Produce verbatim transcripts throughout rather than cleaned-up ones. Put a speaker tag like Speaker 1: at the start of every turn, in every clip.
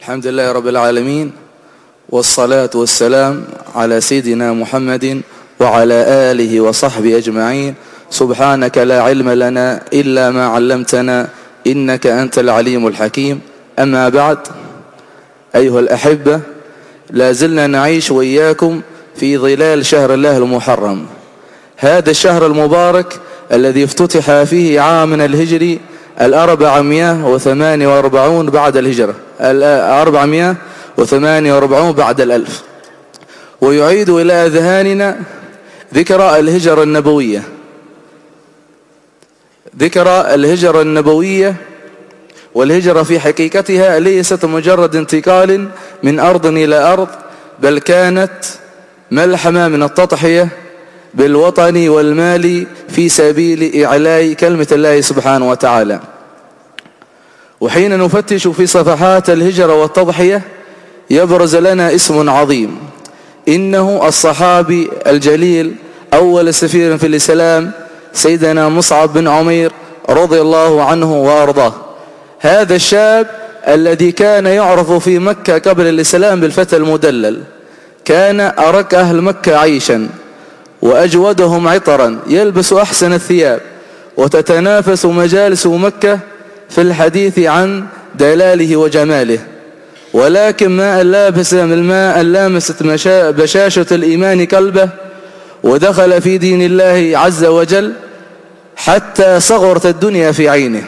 Speaker 1: الحمد لله رب العالمين، والصلاة والسلام على سيدنا محمد وعلى آله وصحبه أجمعين. سبحانك لا علم لنا إلا ما علمتنا إنك أنت العليم الحكيم. أما بعد، أيها الأحبة، لا زلنا نعيش وإياكم في ظلال شهر الله المحرم، هذا الشهر المبارك الذي افتتح فيه عامنا الهجري الأربعمائة وثمانية وأربعون بعد الهجرة، الأربعمائة وثمانية وأربعون بعد الألف، ويعيد إلى أذهاننا ذكرى الهجرة النبوية. ذكرى الهجرة النبوية، والهجرة في حقيقتها ليست مجرد انتقال من أرض إلى أرض، بل كانت ملحمة من التضحية بالوطن والمال في سبيل إعلاء كلمة الله سبحانه وتعالى. وحين نفتش في صفحات الهجرة والتضحية يبرز لنا اسم عظيم، إنه الصحابي الجليل أول سفير في الإسلام سيدنا مصعب بن عمير رضي الله عنه وأرضاه. هذا الشاب الذي كان يعرف في مكة قبل الإسلام بالفتى المدلل، كان أرق أهل مكة عيشا وأجودهم عطرا، يلبس أحسن الثياب، وتتنافس مجالس مكة في الحديث عن دلاله وجماله. ولكن ما اللابس من الماء لامست بشاشة الإيمان قلبه، ودخل في دين الله عز وجل حتى صغرت الدنيا في عينه،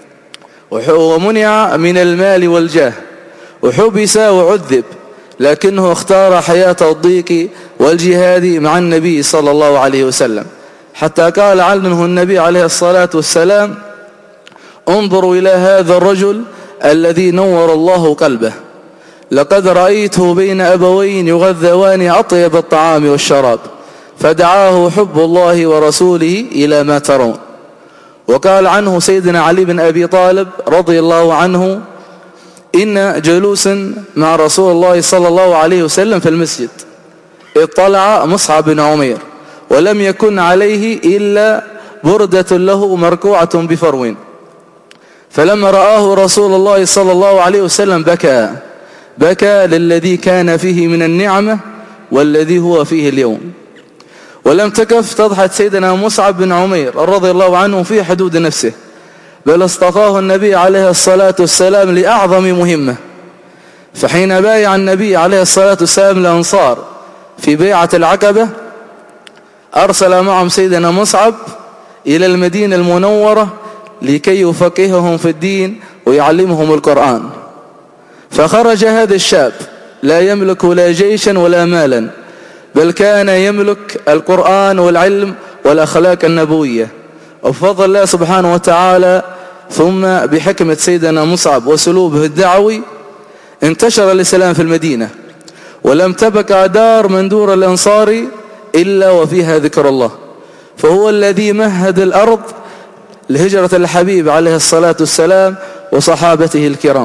Speaker 1: ومنع من المال والجاه، وحبس وعذب، لكنه اختار حياة الضيق والجهاد مع النبي صلى الله عليه وسلم، حتى قال عنه النبي عليه الصلاة والسلام: انظروا إلى هذا الرجل الذي نور الله قلبه، لقد رأيته بين أبوين يغذوان أطيب الطعام والشراب، فدعاه حب الله ورسوله إلى ما ترون. وقال عنه سيدنا علي بن أبي طالب رضي الله عنه: إن جلوسا مع رسول الله صلى الله عليه وسلم في المسجد اطلع مصعب بن عمير، ولم يكن عليه إلا بردة له مركوعة بفرو، فلما رآه رسول الله صلى الله عليه وسلم بكى بكى للذي كان فيه من النعمة والذي هو فيه اليوم. ولم تكف تضحك سيدنا مصعب بن عمير رضي الله عنه في حدود نفسه، بل اصطفاه النبي عليه الصلاة والسلام لأعظم مهمة. فحين بايع النبي عليه الصلاة والسلام الأنصار في بيعة العقبة، أرسل معهم سيدنا مصعب إلى المدينة المنورة لكي يفقههم في الدين ويعلمهم القرآن. فخرج هذا الشاب لا يملك لا جيشا ولا مالا، بل كان يملك القرآن والعلم والأخلاق النبوية. وبفضل الله سبحانه وتعالى ثم بحكمة سيدنا مصعب وسلوبه الدعوي انتشر الإسلام في المدينة، ولم تبقى دار من دور الأنصار إلا وفيها ذكر الله، فهو الذي مهد الأرض لهجرة الحبيب عليه الصلاة والسلام وصحابته الكرام.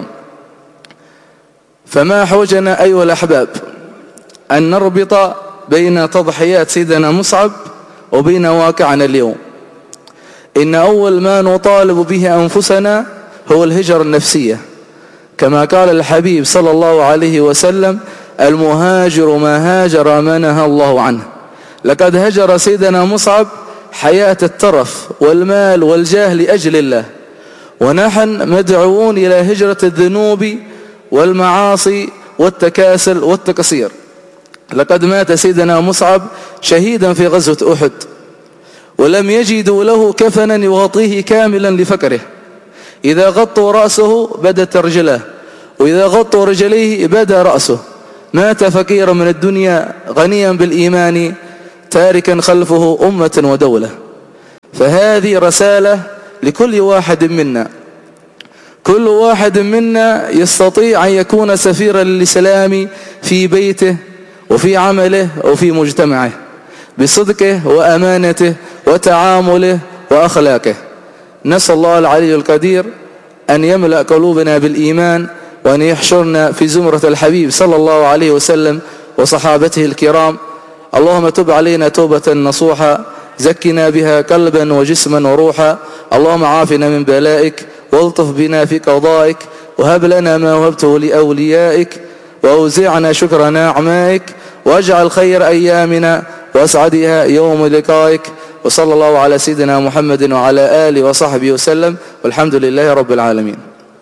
Speaker 1: فما حوجنا أيها الأحباب أن نربط بين تضحيات سيدنا مصعب وبين واقعنا اليوم. إن أول ما نطالب به أنفسنا هو الهجرة النفسية، كما قال الحبيب صلى الله عليه وسلم: المهاجر ما هاجر ما نهى الله عنه. لقد هجر سيدنا مصعب حياة الترف والمال والجاه لأجل الله، ونحن مدعوون إلى هجرة الذنوب والمعاصي والتكاسل والتقصير. لقد مات سيدنا مصعب شهيدا في غزوة أحد، ولم يجدوا له كفنا يغطيه كاملا لفقره، إذا غطوا رأسه بدت رجله، وإذا غطوا رجليه بدا رأسه. مات فقيرا من الدنيا غنيا بالإيمان، تاركا خلفه أمة ودولة. فهذه رسالة لكل واحد منا، كل واحد منا يستطيع أن يكون سفيرا للإسلام في بيته وفي عمله وفي مجتمعه، بصدقه وأمانته وتعامله وأخلاقه. نسأل الله العلي القدير أن يملأ قلوبنا بالإيمان، وأن يحشرنا في زمرة الحبيب صلى الله عليه وسلم وصحابته الكرام. اللهم تب علينا توبة نصوحا، زكنا بها قلبا وجسما وروحا. اللهم عافنا من بلائك، والطف بنا في قضائك، وهب لنا ما وهبته لأوليائك وأوزعنا شكر نعمائك واجعل خير أيامنا وأسعدها يوم لقائك. وصلى الله على سيدنا محمد وعلى آله وصحبه وسلم والحمد لله رب العالمين.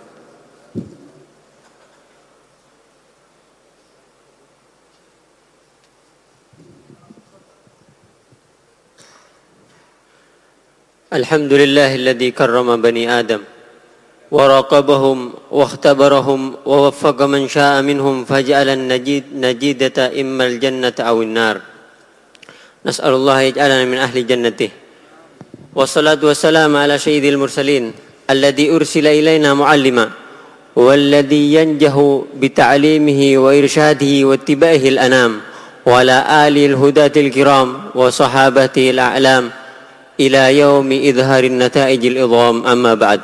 Speaker 2: الحمد لله الذي كرم بني آدم وراقبهم واختبرهم ووفق من شاء منهم فجعل النجيد نجيدة إما الجنة أو النار. نسأل الله يجعلنا من أهل جنته. والصلاة والسلام على سيد المرسلين الذي أرسل إلينا معلما والذي ينجح بتعليمه وإرشاده واتباعه الأنام وعلى آله الهداة الكرام وصحابته الأعلام إلى يوم إظهار النتائج العظام. أما بعد،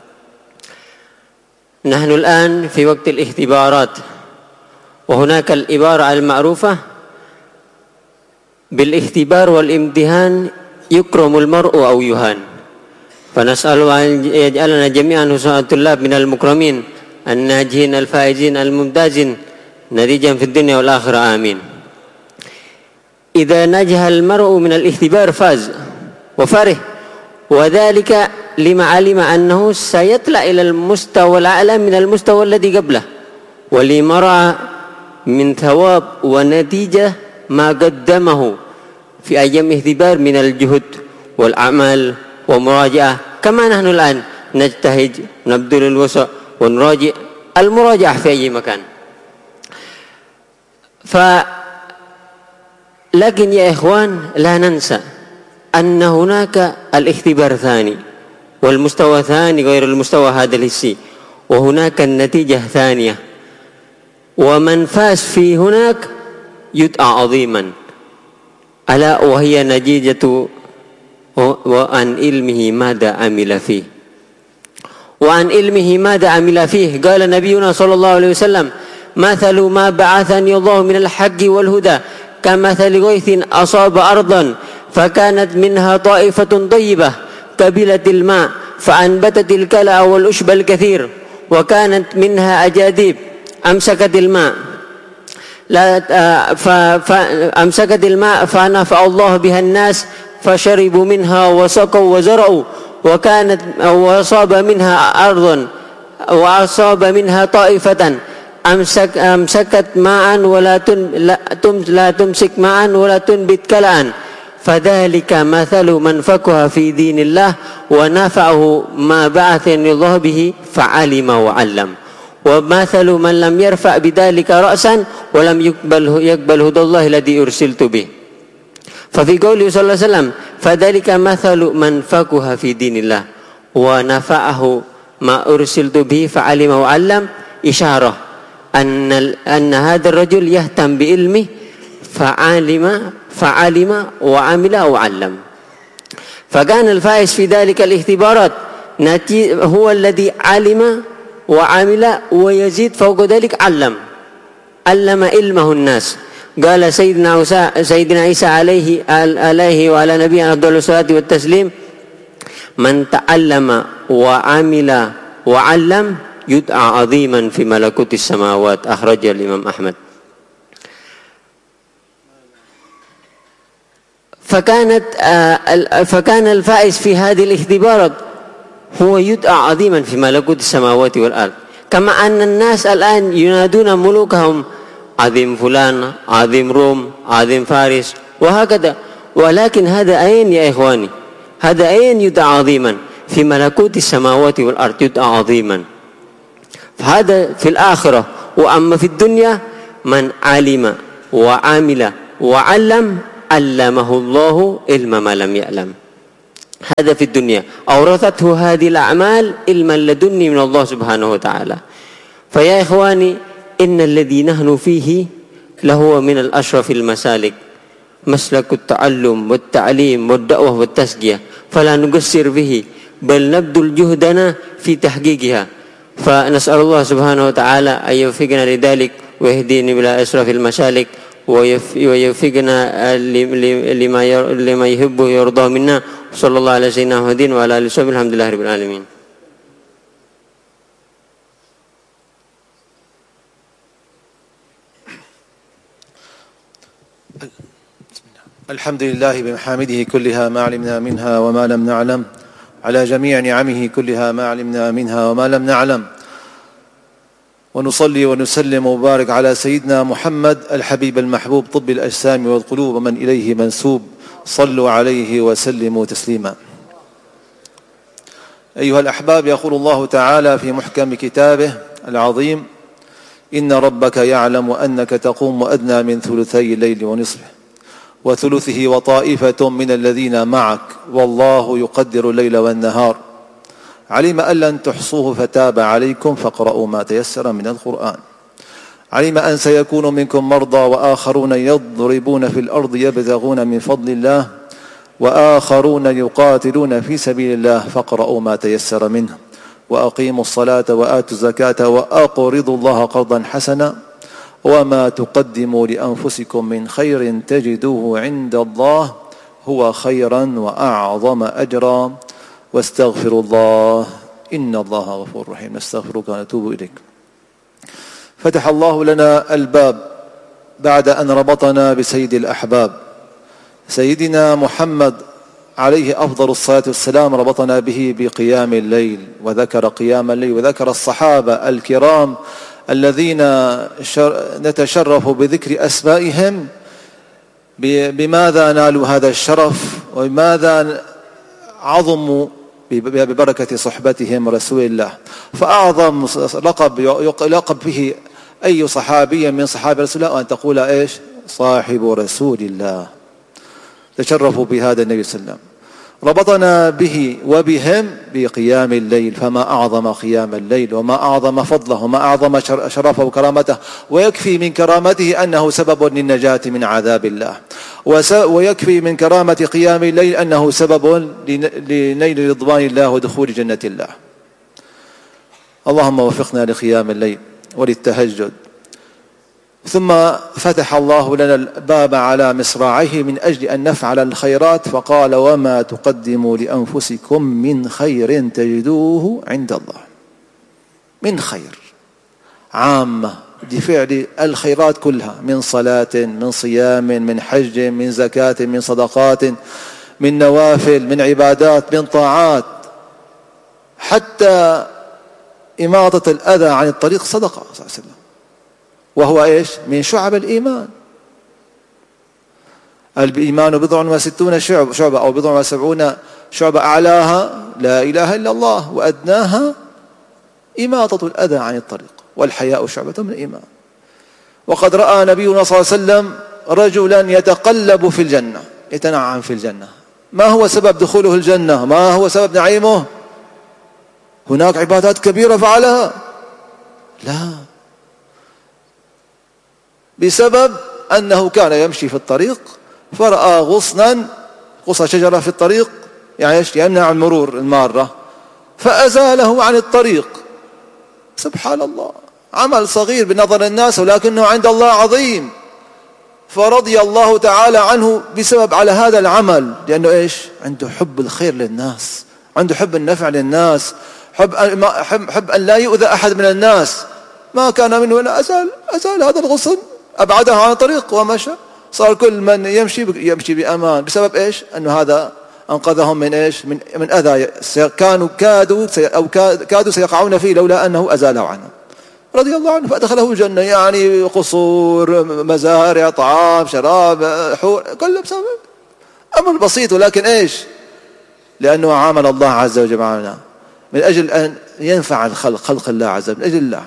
Speaker 2: نحن الآن في وقت الاختبارات، وهناك العبارة المعروفة بالاختبار والامتحان يكرم المرء أو يهان، فنسأل أن يجعلنا جميعا حسن الطلاب من المكرمين الناجين الفائزين الممتازين نتيجا في الدنيا والآخرة، آمين. إذا نجح المرء من الاختبار فاز وفرح، وذلك لما علم أنه سيطلع إلى المستوى الأعلى من المستوى الذي قبله، ولما رأى من ثواب ونتيجة ما قدمه في أيام اختبار من الجهد والأعمال ومراجعة، كما نحن الآن نجتهد نبذل الوسع ونراجع المراجعة في أي مكان. ف لكن يا إخوان لا ننسى أن هناك الاختبار ثاني والمستوى ثاني غير المستوى هذا الحسي، وهناك النتيجة ثانية، ومن فاز في هناك يدعى عظيما، ألا وهي نتيجة وعن علمه ماذا عمل فيه. وعن علمه ماذا عمل فيه قال نبينا صلى الله عليه وسلم: مثل ما بعثني الله من الحق والهدى كمثل غيث أصاب أرضا فكانت منها طائفة طيبة قبلت الماء فأنبتت الكلأ والأشب الكثير، وكانت منها أجاديب أمسكت الماء لا فأمسكت الماء فنفع الله بها الناس فشربوا منها وسقوا وزرعوا، وكانت وأصاب منها أرضا وأصاب منها طائفة أمسك أمسكت ماء ولا لا تمسك ماء ولا تنبت كلأ، فذلك مثل من فقه في دين الله ونفعه ما بعثني الله به فعلم وعلم، ومثل من لم يرفع بذلك رأسا ولم يقبل يقبل هدى الله الذي أرسلت به. ففي قوله صلى الله عليه وسلم: فذلك مثل من فقه في دين الله ونفعه ما أرسلت به فعلم وعلم، إشارة أن أن هذا الرجل يهتم بعلمه فعلم فعلم وعمل وعلم. فكان الفائز في ذلك الاختبارات هو الذي علم وعمل ويزيد فوق ذلك علم علم علمه الناس. قال سيدنا سيدنا عيسى عليه عليه وعلى نبينا أفضل الصلاة والتسليم: من تعلم وعمل وعلم يدعى عظيما في ملكوت السماوات. أخرجه الإمام أحمد. فكانت فكان الفائز في هذه الاختبارات هو يدعى عظيما في ملكوت السماوات والأرض، كما أن الناس الآن ينادون ملوكهم عظيم فلان، عظيم روم، عظيم فارس، وهكذا. ولكن هذا أين يا إخواني؟ هذا أين يدعى عظيما؟ في ملكوت السماوات والأرض يدعى عظيما. فهذا في الآخرة. وأما في الدنيا من علم وعمل وعلم علمه الله علم ما لم يعلم. هذا في الدنيا، أورثته هذه الأعمال علما لدني من الله سبحانه وتعالى. فيا إخواني، إن الذي نحن فيه لهو من الأشرف المسالك، مسلك التعلم والتعليم والدعوة والتزكية، فلا نقصر به بل نبذل جهدنا في تحقيقها. فنسأل الله سبحانه وتعالى أن يوفقنا لذلك ويهدينا إلى أشرف المسالك ويوفقنا لما يحب ويرضى منا. صلى الله على سيدنا محمد وعلى آله وصحبه. الحمد لله رب العالمين.
Speaker 3: الحمد لله بمحامده كلها ما علمنا منها وما لم نعلم، على جميع نعمه كلها ما علمنا منها وما لم نعلم، ونصلي ونسلم وبارك على سيدنا محمد الحبيب المحبوب طب الأجسام والقلوب ومن إليه منسوب، صلوا عليه وسلموا تسليما. أيها الأحباب، يقول الله تعالى في محكم كتابه العظيم: إن ربك يعلم أنك تقوم أدنى من ثلثي الليل ونصفه وثلثه وطائفة من الذين معك والله يقدر الليل والنهار، علم أن لن تحصوه فتاب عليكم فاقرؤوا ما تيسر من القرآن، علم أن سيكون منكم مرضى وآخرون يضربون في الأرض يبتغون من فضل الله وآخرون يقاتلون في سبيل الله فاقرؤوا ما تيسر منه وأقيموا الصلاة وآتوا الزكاة وأقرضوا الله قرضا حسنا وما تقدموا لأنفسكم من خير تجدوه عند الله هو خيرا وأعظم أجرا واستغفروا الله إن الله غفور رحيم. نستغفرك ونتوب إليك. فتح الله لنا الباب بعد أن ربطنا بسيد الأحباب سيدنا محمد عليه أفضل الصلاة والسلام، ربطنا به بقيام الليل، وذكر قيام الليل وذكر الصحابة الكرام الذين نتشرف بذكر أسمائهم بماذا نالوا هذا الشرف وبماذا عظموا ببركة صحبتهم رسول الله. فأعظم لقب يلقب به أي صحابي من صحابة رسول الله أن تقول إيش؟ صاحب رسول الله. تشرفوا بهذا النبي صلى الله عليه وسلم. ربطنا به وبهم بقيام الليل، فما أعظم قيام الليل وما أعظم فضله وما أعظم شرفه وكرامته، ويكفي من كرامته أنه سبب للنجاة من عذاب الله، ويكفي من كرامة قيام الليل أنه سبب لنيل رضوان الله ودخول جنة الله. اللهم وفقنا لقيام الليل وللتهجد. ثم فتح الله لنا الباب على مصراعيه من أجل أن نفعل الخيرات، فقال: وما تقدموا لأنفسكم من خير تجدوه عند الله. من خير عامة لفعل الخيرات كلها، من صلاة، من صيام، من حج، من زكاة، من صدقات، من نوافل، من عبادات، من طاعات، حتى إماطة الأذى عن الطريق صدقة صلى الله عليه وسلم، وهو إيش؟ من شعب الإيمان. الإيمان بضع وستون شعبة أو بضع وسبعون شعبة، أعلاها لا إله إلا الله وأدناها إماطة الأذى عن الطريق، والحياء شعبة من الإيمان. وقد رأى نبينا صلى الله عليه وسلم رجلا يتقلب في الجنة، يتنعم في الجنة. ما هو سبب دخوله الجنة؟ ما هو سبب نعيمه؟ هناك عبادات كبيرة فعلها؟ لا، بسبب أنه كان يمشي في الطريق فرأى غصنا، غصن شجرة في الطريق يعني يمنع المرور المارة، فأزاله عن الطريق. سبحان الله، عمل صغير بنظر الناس ولكنه عند الله عظيم، فرضي الله تعالى عنه بسبب على هذا العمل، لأنه إيش؟ عنده حب الخير للناس، عنده حب النفع للناس، حب حب, حب أن لا يؤذى أحد من الناس. ما كان منه إلا أزال أزال هذا الغصن، أبعده عن الطريق ومشى. صار كل من يمشي يمشي بأمان، بسبب إيش؟ أنه هذا أنقذهم من إيش؟ من من أذى كانوا كادوا أو كادوا سيقعون فيه لولا أنه أزاله عنهم. رضي الله عنه، فأدخله الجنة. يعني قصور، مزارع، طعام، شراب، حور، كله بسبب أمر بسيط، ولكن إيش؟ لأنه عامل الله عز وجل معنا من أجل أن ينفع الخلق، خلق الله عز وجل، من أجل الله.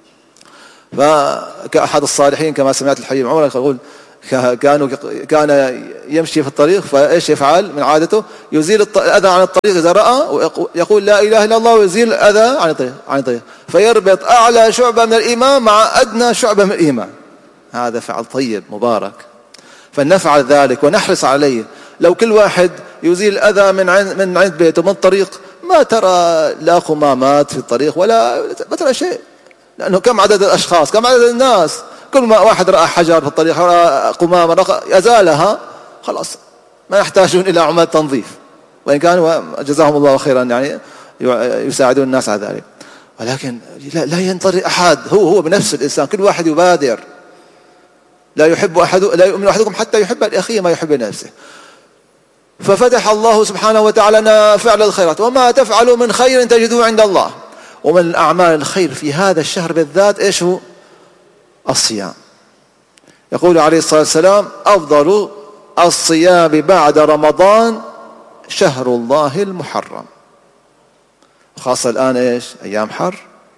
Speaker 3: فكأحد الصالحين كما سمعت الحبيب عمر يقول: كانوا كان يمشي في الطريق، فايش يفعل من عادته؟ يزيل الاذى عن الطريق اذا راى، ويقول لا اله الا الله، ويزيل الاذى عن الطريق عن الطريق فيربط اعلى شعبه من الايمان مع ادنى شعبه من الايمان. هذا فعل طيب مبارك، فلنفعل ذلك ونحرص عليه. لو كل واحد يزيل الاذى من عند من عند بيته من الطريق، ما ترى لا قمامات في الطريق ولا ما ترى شيء، لانه كم عدد الاشخاص، كم عدد الناس، كل ما واحد رأى حجر في الطريق، رأى قمامة، يزالها، خلاص ما يحتاجون إلى عمال تنظيف، وإن كانوا جزاهم الله خيرا يعني يساعدون الناس على ذلك. ولكن لا ينطري أحد، هو هو بنفس الإنسان، كل واحد يبادر لا يحب أحد لا يؤمن أحدكم حتى يحب لأخيه ما يحب لنفسه. ففتح الله سبحانه وتعالى لنا فعل الخيرات، وما تفعلوا من خير تجدوه عند الله. ومن أعمال الخير في هذا الشهر بالذات إيش هو؟ الصيام. يقول عليه الصلاة والسلام: أفضل الصيام بعد رمضان شهر الله المحرم. خاصة الآن إيش؟ أيام حر.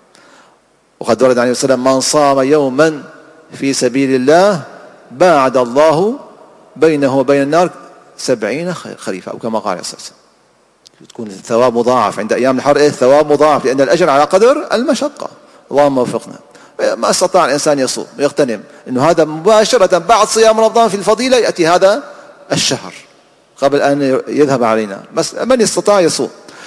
Speaker 3: وقد ورد عليه وسلم: من صام يوما في سبيل الله باعد الله بينه وبين النار سبعين خريفا، أو كما قال عليه الصلاة والسلام. تكون الثواب مضاعف عند أيام الحر. إيه الثواب مضاعف؟ لأن الأجر على قدر المشقة. اللهم وفقنا. ما استطاع الإنسان يصوم ويغتنم إنه هذا مباشرة بعد صيام رمضان في الفضيلة يأتي هذا الشهر قبل أن يذهب علينا، بس من استطاع يصوم.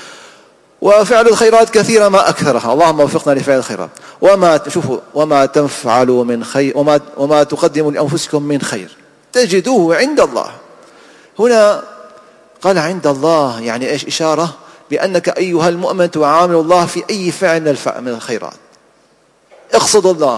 Speaker 3: وفعل الخيرات كثيرة ما أكثرها. اللهم وفقنا لفعل الخيرات. وما شوفوا وما تفعلوا من خير وما وما تقدموا لأنفسكم من خير تجدوه عند الله. هنا قال عند الله، يعني إيش؟ إشارة بأنك أيها المؤمن تعامل الله في أي فعل من الخيرات. اقصد الله،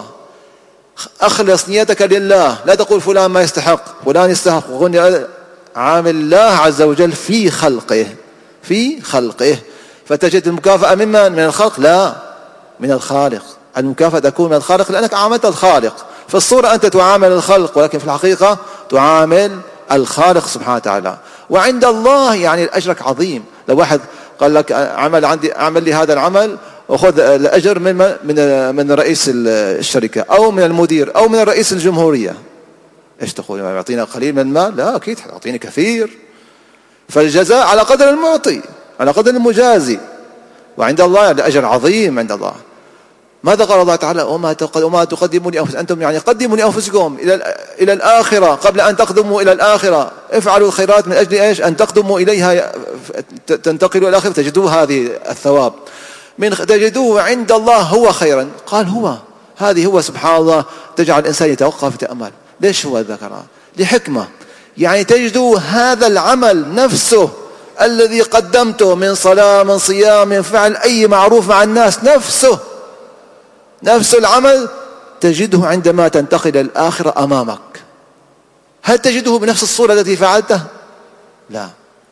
Speaker 3: أخلص نيتك لله، لا تقول فلان ما يستحق فلان يستحق. عامل الله عز وجل في خلقه في خلقه فتجد المكافأة ممن؟ من الخلق؟ لا، من الخالق. المكافأة تكون من الخالق لأنك عاملت الخالق. في الصورة أنت تعامل الخلق، ولكن في الحقيقة تعامل الخالق سبحانه وتعالى. وعند الله يعني أجرك عظيم. لو واحد قال لك عمل عندي عمل لي هذا العمل وخذ الأجر من من من رئيس الشركة أو من المدير أو من رئيس الجمهورية، إيش تقول؟ يعطينا قليل من المال؟ لا، أكيد يعطيني كثير. فالجزاء على قدر المعطي، على قدر المجازي. وعند الله يعني أجر عظيم عند الله. ماذا قال الله تعالى؟ وما وما تقدموا لأنفسكم، أنتم يعني قدموا لأنفسكم إلى إلى الآخرة قبل أن تقدموا إلى الآخرة. افعلوا الخيرات من أجل إيش؟ أن تقدموا إليها، تنتقلوا إلى الآخرة تجدوا هذه الثواب. من تجدوه عند الله هو خيرا. قال هو، هذه هو سبحان الله تجعل الإنسان يتوقف ويتأمل. ليش هو ذكرها؟ لحكمة. يعني تجدوا هذا العمل نفسه الذي قدمته من صلاة من صيام من فعل أي معروف مع الناس، نفسه نفس العمل تجده عندما تنتقل إلى الآخرة أمامك. هل تجده بنفس الصورة التي فعلته؟ لا،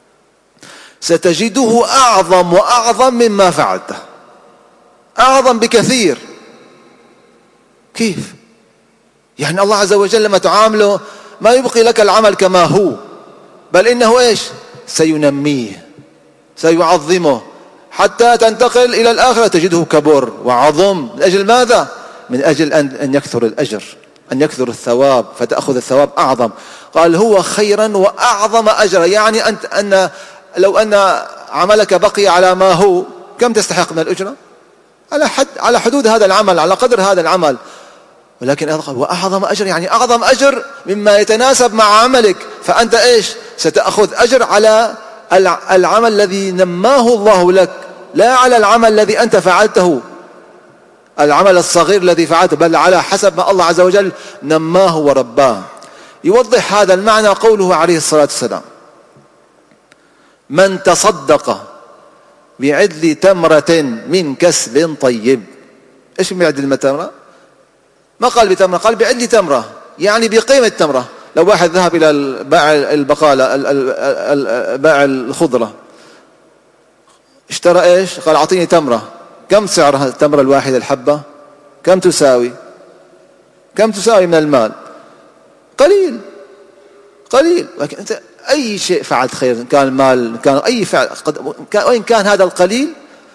Speaker 3: ستجده أعظم وأعظم مما فعلته، أعظم بكثير. كيف؟ يعني الله عز وجل لما تعامله ما يبقي لك العمل كما هو، بل إنه إيش؟ سينميه، سيعظمه حتى تنتقل إلى الآخرة تجده كبر وعظم. من أجل ماذا؟ من أجل أن يكثر الأجر، أن يكثر الثواب، فتأخذ الثواب أعظم. قال هو خيرا وأعظم أجرا. يعني أنت أن لو أن عملك بقي على ما هو، كم تستحق من الأجرة؟ على حد على حدود هذا العمل، على قدر هذا العمل. ولكن وأعظم أجر يعني أعظم أجر مما يتناسب مع عملك. فأنت إيش؟ ستأخذ أجر على العمل الذي نماه الله لك، لا على العمل الذي أنت فعلته، العمل الصغير الذي فعلته، بل على حسب ما الله عز وجل نماه ورباه. يوضح هذا المعنى قوله عليه الصلاة والسلام: من تصدق بعدل تمرة من كسب طيب. إيش بعدل التمرة؟ ما قال بتمرة، قال بعدل تمرة، يعني بقيمة تمرة. لو واحد ذهب إلى بائع البقالة بائع الخضرة اشترى إيش؟ قال أعطيني تمرة. كم سعرها التمرة الواحدة الحبة؟ كم تساوي؟ كم تساوي من المال؟ قليل قليل. لكن أنت أي شيء فعلت خير، كان مال، كان أي فعل، وإن كان هذا القليل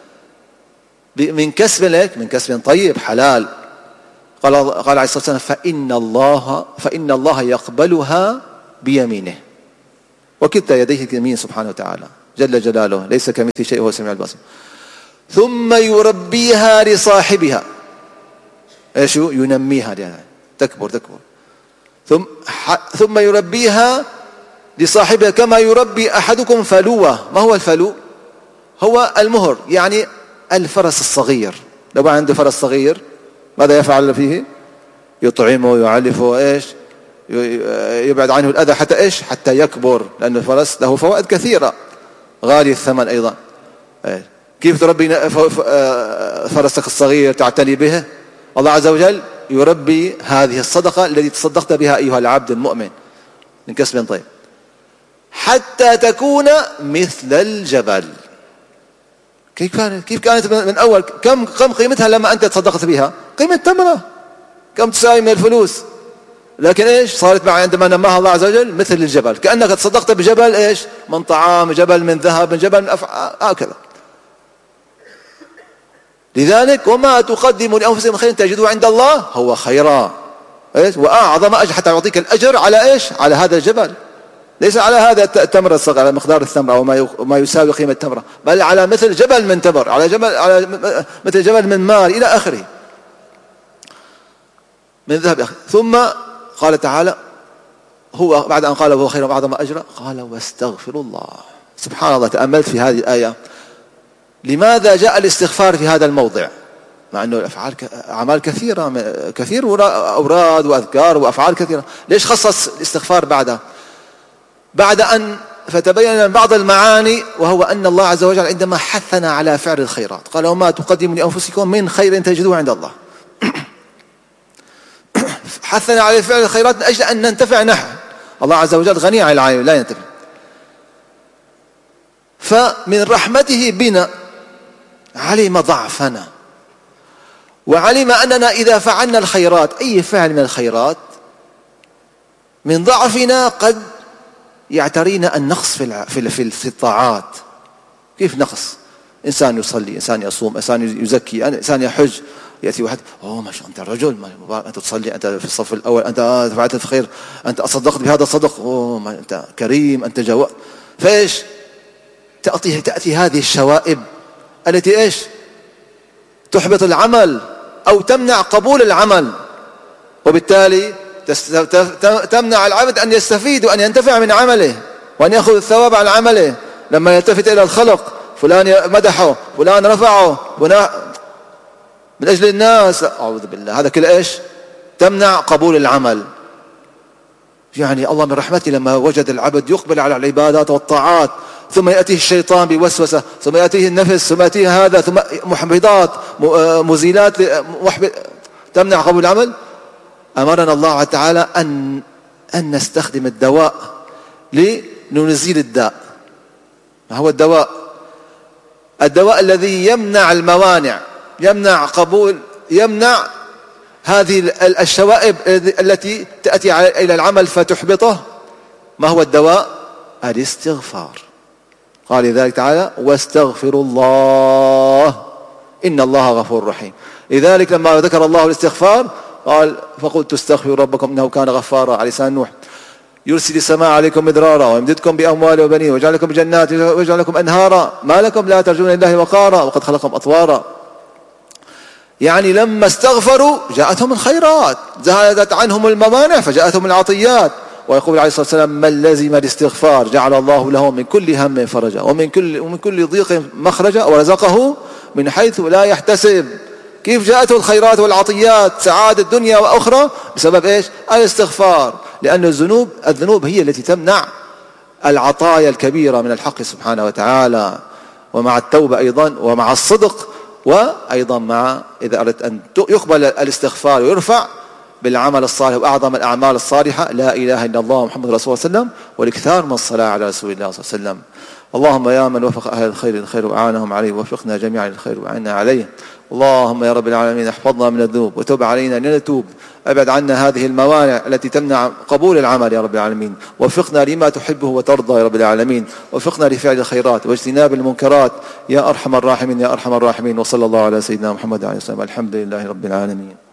Speaker 3: من كسب لك، من كسب طيب حلال. قال قال عليه الصلاة والسلام: فإن الله فإن الله يقبلها بيمينه، وكلتا يديه اليمين سبحانه وتعالى جل جلاله، ليس كمثله شيء وهو السميع البصير. ثم يربيها لصاحبها. ايش؟ ينميها يعني تكبر تكبر. ثم ثم يربيها لصاحبها كما يربي أحدكم فلوة. ما هو الفلو؟ هو المهر، يعني الفرس الصغير. لو عنده فرس صغير ماذا يفعل فيه؟ يطعمه، يعلفه، ايش؟ يبعد عنه الأذى حتى ايش؟ حتى يكبر، لأن الفرس له فوائد كثيرة، غالي الثمن أيضا. كيف تربي فرسك الصغير تعتني به؟ الله عز وجل يربي هذه الصدقة التي تصدقت بها أيها العبد المؤمن من كسب طيب حتى تكون مثل الجبل. كيف كانت كيف كانت من أول؟ كم كم قيمتها لما أنت تصدقت بها؟ قيمة تمرة. كم تساوي من الفلوس؟ لكن إيش صارت معي عندما نماها الله عز وجل؟ مثل الجبل، كأنك تصدقت بجبل إيش؟ من طعام، جبل من ذهب، من جبل من أفعال هكذا. لذلك وما تقدموا لأنفسكم من خير تجدوه عند الله هو خيرا إيش؟ وأعظم أجر، حتى يعطيك الأجر على إيش؟ على هذا الجبل، ليس على هذا التمر الصغير، على مقدار الثمرة أو ما يساوي قيمة التمرة، بل على مثل جبل من تمر، على جبل على مثل جبل من مال إلى آخره من ذهب. ثم قال تعالى هو بعد أن قال وهو خير وأعظم أجرا قال واستغفروا الله. سبحان الله، تأملت في هذه الآية لماذا جاء الاستغفار في هذا الموضع مع أنه الأفعال أعمال كثيرة كثير أوراد وأذكار وأفعال كثيرة، ليش خصص الاستغفار بعدها؟ بعد أن فتبين بعض المعاني، وهو أن الله عز وجل عندما حثنا على فعل الخيرات قال وما تقدموا لأنفسكم من خير تجدوه عند الله. حثنا على فعل الخيرات من أجل أن ننتفع نحن، الله عز وجل غني عن العالم لا ينتفع. فمن رحمته بنا علم ضعفنا وعلم أننا إذا فعلنا الخيرات أي فعل من الخيرات من ضعفنا قد يعترينا النقص في في في الطاعات. كيف نقص؟ إنسان يصلي، إنسان يصوم، إنسان يزكي، إنسان يحج، يأتي واحد أوه ما شاء الله أنت رجل، أنت تصلي، أنت في الصف الأول، أنت فعلت الخير، أنت صدقت بهذا الصدق، أوه ما أنت كريم، أنت جواد. فإيش تأتي تأتي هذه الشوائب التي إيش تحبط العمل أو تمنع قبول العمل، وبالتالي تمنع العبد أن يستفيد وأن ينتفع من عمله وأن يأخذ الثواب على عمله. لما يلتفت إلى الخلق فلان مدحه، فلان رفعه، من أجل الناس، أعوذ بالله، هذا كله إيش تمنع قبول العمل. يعني الله من رحمته لما وجد العبد يقبل على العبادات والطاعات ثم يأتيه الشيطان بوسوسة، ثم يأتيه النفس، ثم يأتيه هذا، ثم محبطات مزيلات تمنع قبول العمل، أمرنا الله تعالى أن أن نستخدم الدواء لنزيل الداء. ما هو الدواء؟ الدواء الذي يمنع الموانع، يمنع قبول، يمنع هذه الشوائب التي تأتي إلى العمل فتحبطه. ما هو الدواء؟ الاستغفار. قال لذلك تعالى واستغفروا الله إن الله غفور رحيم. لذلك لما ذكر الله الاستغفار قال فقلت استغفروا ربكم إنه كان غفارا على لسان نوح يرسل السماء عليكم مدرارا ويمددكم بأموال وبنين ويجعل لكم جنات ويجعل لكم أنهارا ما لكم لا ترجون لله وقارا وقد خلقكم أطوارا. يعني لما استغفروا جاءتهم الخيرات، زادت عنهم الموانع فجاءتهم العطيات. ويقول عليه الصلاة والسلام من لزم الاستغفار جعل الله له من كل هم فرجا ومن كل ومن كل ضيق مخرجا ورزقه من حيث لا يحتسب. كيف جاءته الخيرات والعطيات سعادة الدنيا وأخرى؟ بسبب إيش؟ الاستغفار. لأن الذنوب الذنوب هي التي تمنع العطايا الكبيرة من الحق سبحانه وتعالى. ومع التوبة أيضا ومع الصدق وأيضا مع إذا أردت أن يقبل الاستغفار ويرفع بالعمل الصالح وأعظم الأعمال الصالحة لا إله إلا الله محمد رسول الله صلى الله عليه وسلم والاكثار من الصلاة على رسول الله صلى الله عليه وسلم. اللهم يا من وفق أهل الخير للخير وأعانهم عليه ووفقنا جميعا للخير وأعنا عليه. اللهم يا رب العالمين احفظنا من الذنوب وتوب علينا لنتوب، أبعد عنا هذه الموانع التي تمنع قبول العمل يا رب العالمين، وفقنا لما تحبه وترضى يا رب العالمين، وفقنا لفعل الخيرات واجتناب المنكرات يا أرحم الراحمين يا أرحم الراحمين. وصلى الله على سيدنا محمد وعلى آله وسلم. الحمد لله رب العالمين.